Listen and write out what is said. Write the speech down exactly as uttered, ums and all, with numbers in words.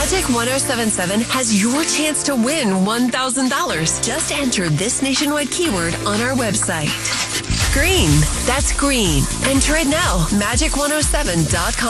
Magic one oh seven seven has your chance to win one thousand dollars. Just enter this nationwide keyword on our website. Green. That's green. Enter it now. magic one oh seven dot com.